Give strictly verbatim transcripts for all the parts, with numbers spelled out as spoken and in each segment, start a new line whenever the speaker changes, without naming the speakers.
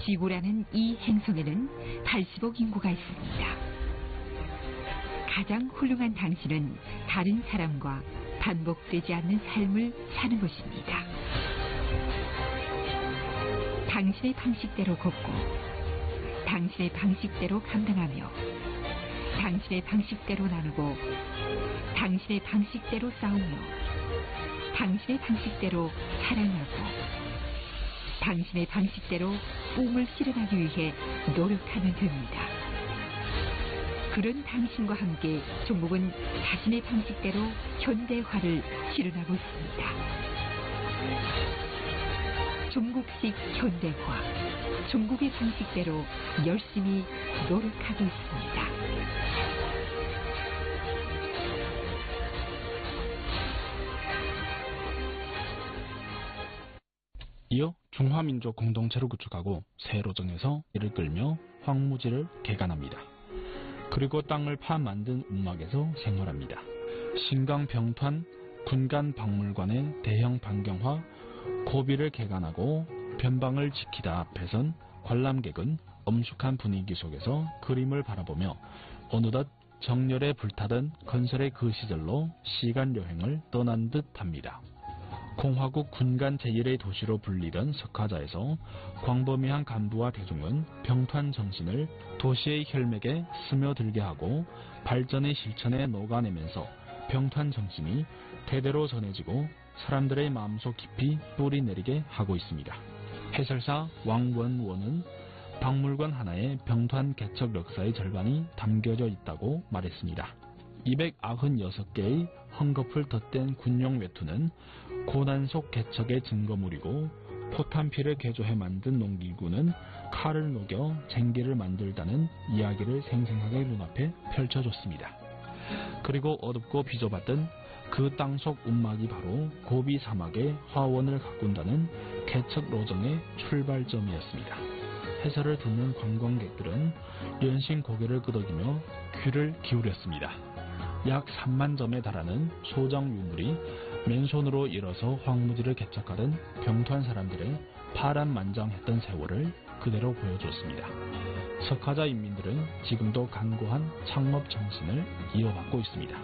지구라는 이 행성에는 팔십억 인구가 있습니다. 가장 훌륭한 당신은 다른 사람과 반복되지 않는 삶을 사는 것입니다. 당신의 방식대로 걷고 당신의 방식대로 감당하며 당신의 방식대로 나누고 당신의 방식대로 싸우며 당신의 방식대로 사랑하고 당신의 방식대로 꿈을 실현하기 위해 노력하면 됩니다. 그런 당신과 함께 종국은 자신의 방식대로 현대화를 실현하고 있습니다. 종국식 현대화, 종국의 방식대로 열심히 노력하고 있습니다.
이어 중화민족 공동체를 구축하고 새로 정해서 이를 끌며 황무지를 개간합니다. 그리고 땅을 파 만든 움막에서 생활합니다. 신강 병탄 군간박물관의 대형 반경화 고비를 개간하고 변방을 지키다 앞에선 관람객은 엄숙한 분위기 속에서 그림을 바라보며 어느덧 정열에 불타던 건설의 그 시절로 시간여행을 떠난 듯합니다. 공화국 군간 제일의 도시로 불리던 석하자에서 광범위한 간부와 대중은 병탄 정신을 도시의 혈맥에 스며들게 하고 발전의 실천에 녹아내면서 병탄 정신이 대대로 전해지고 사람들의 마음속 깊이 뿌리 내리게 하고 있습니다. 해설사 왕원원은 박물관 하나에 병탄 개척 역사의 절반이 담겨져 있다고 말했습니다. 이백구십육 개의 헝겊을 덧댄 군용 외투는 고난 속 개척의 증거물이고 포탄피를 개조해 만든 농기구는 칼을 녹여 쟁기를 만들다는 이야기를 생생하게 눈앞에 펼쳐줬습니다. 그리고 어둡고 비좁았던 그 땅속 움막이 바로 고비 사막의 화원을 가꾼다는 개척 로정의 출발점이었습니다. 해설을 듣는 관광객들은 연신 고개를 끄덕이며 귀를 기울였습니다. 약 삼만 점에 달하는 소정 유물이 맨손으로 일어서 황무지를 개척하던 병탄 사람들의 파란만장했던 세월을 그대로 보여줬습니다. 석하자 인민들은 지금도 간고한 창업 정신을 이어받고 있습니다.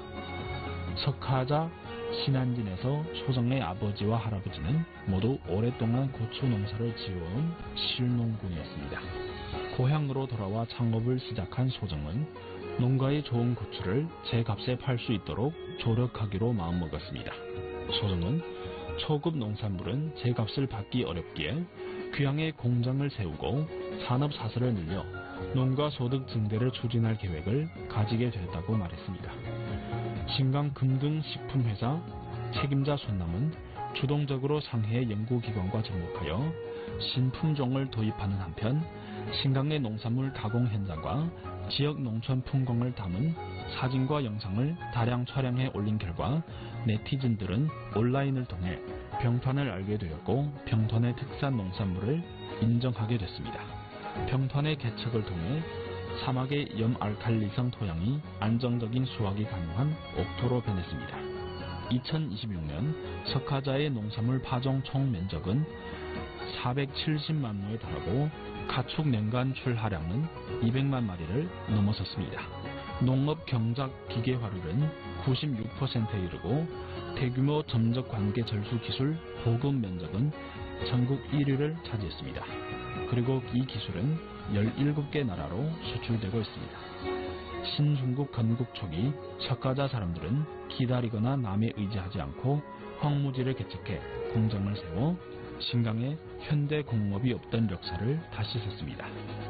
석하자 신안진에서 소정의 아버지와 할아버지는 모두 오랫동안 고추 농사를 지어온 실농군이었습니다. 고향으로 돌아와 창업을 시작한 소정은 농가의 좋은 고추를 제값에 팔 수 있도록 조력하기로 마음먹었습니다. 소정은 초급 농산물은 제값을 받기 어렵기에 귀양에 공장을 세우고 산업사설을 늘려 농가 소득 증대를 추진할 계획을 가지게 됐다고 말했습니다. 신강 금등식품회사 책임자 손남은 주동적으로 상해의 연구기관과 접목하여 신품종을 도입하는 한편 신강의 농산물 가공 현장과 지역 농촌 풍광을 담은 사진과 영상을 다량 촬영해 올린 결과 네티즌들은 온라인을 통해 병탄을 알게 되었고 병탄의 특산 농산물을 인정하게 됐습니다. 병탄의 개척을 통해 사막의 염알칼리성 토양이 안정적인 수확이 가능한 옥토로 변했습니다. 이천이십육 년 석하자의 농산물 파종 총 면적은 사백칠십만 호에 달하고 가축年간 출하량은 이백만 마리를 넘어섰습니다. 농업 경작 기계화율은 구십육 퍼센트에 이르고 대규모 점적 관계 절수 기술 보급 면적은 전국 일 위를 차지했습니다. 그리고 이 기술은 열일곱 개 나라로 수출되고 있습니다. 신중국 건국 초기 석하자 사람들은 기다리거나 남에 의지하지 않고 황무지를 개척해 공장을 세워 신강에 현대 공업이 없던 역사를 다시 썼습니다.